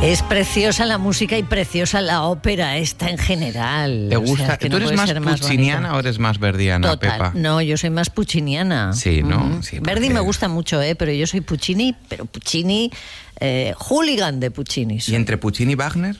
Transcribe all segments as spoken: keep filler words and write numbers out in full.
Es preciosa la música y preciosa la ópera esta en general. ¿Te gusta? O sea, es que ¿Tú no eres puede más ser pucciniana más o eres más verdiana, Total. Pepa? No, yo soy más pucciniana. Sí, ¿no? Mm-hmm. Sí, Verdi porque... me gusta mucho, ¿eh? Pero yo soy Puccini, pero Puccini, eh, hooligan de Puccini. ¿Y entre Puccini y Wagner?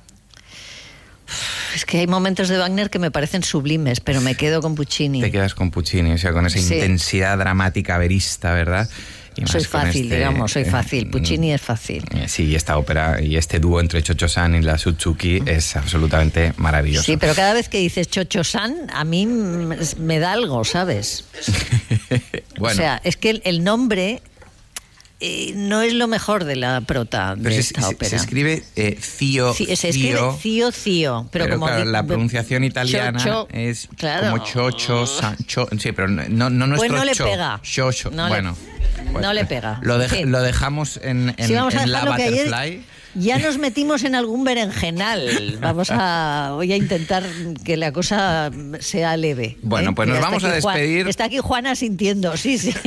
Es que hay momentos de Wagner que me parecen sublimes, pero me quedo con Puccini. Te quedas con Puccini, o sea, con esa Sí. intensidad dramática verista, ¿verdad? Y más Soy con fácil, este, digamos, soy eh, fácil. Puccini es fácil. Eh, sí, y esta ópera y este dúo entre Cho-Cho-San y la Suzuki es absolutamente maravilloso. Sí, pero cada vez que dices Cho-Cho-San, a mí me da algo, ¿sabes? Bueno. O sea, es que el, el nombre eh, no es lo mejor de la prota de Pero se, esta se, ópera. se escribe eh, Cío, Sí, se escribe Cío, Cío, Cío, pero, pero como claro, di- la de- pronunciación italiana Cho-Cho, es claro. como Chocho, San, cho, sí, pero no, no, no Pues nuestro no le cho, pega. Chocho, No le- bueno. pues, no le pega. Lo, de- Sí. lo dejamos en, en, Sí, vamos a en la dejarlo que ayer Butterfly. ya nos metimos en algún berenjenal. Vamos a voy a intentar que la cosa sea leve. Bueno, ¿eh? pues nos Mira, vamos está a aquí Juan- despedir. está aquí Juana sintiendo, sí, sí.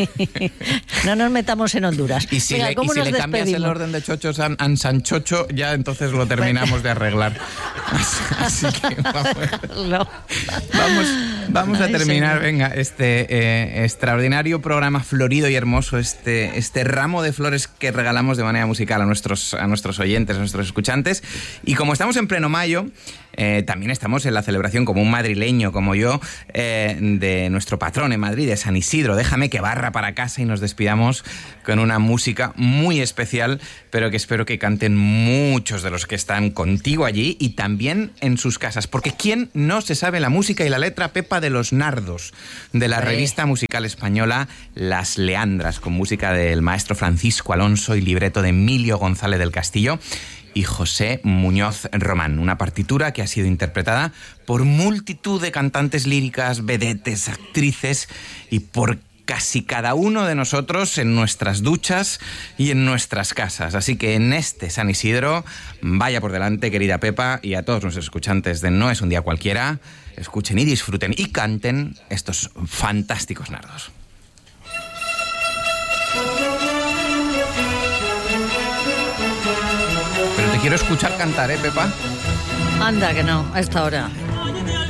No nos metamos en Honduras. Y si Venga, le, ¿cómo y si nos le cambias el despedimos? orden de Chocho San, an San Chocho, ya entonces lo terminamos de arreglar. Así que vamos, No. vamos, vamos a Ay, terminar, señor. venga, este eh, extraordinario programa florido y hermoso, este, este ramo de flores que regalamos de manera musical a nuestros, a nuestros oyentes, a nuestros escuchantes. Y como estamos en pleno mayo, eh, también estamos en la celebración, como un madrileño como yo, eh, de nuestro patrón en Madrid, de San Isidro. Déjame que barra para casa y nos despidamos con una música muy especial, pero que espero que canten muchos de los que están contigo allí y también en sus casas. Porque ¿quién no se sabe la música y la letra, Pepa, de Los Nardos, de la Sí. revista musical española Las Leandras, con música del maestro Francisco Alonso y libreto de Emilio González del Castillo y José Muñoz Román? Una partitura que ha sido interpretada por multitud de cantantes líricas, vedetes, actrices y por casi cada uno de nosotros en nuestras duchas y en nuestras casas. Así que en este San Isidro, vaya por delante, querida Pepa, y a todos nuestros escuchantes de No es un día cualquiera, escuchen y disfruten y canten estos fantásticos nardos. Pero te quiero escuchar cantar, ¿eh, Pepa? Anda, que no, a esta hora.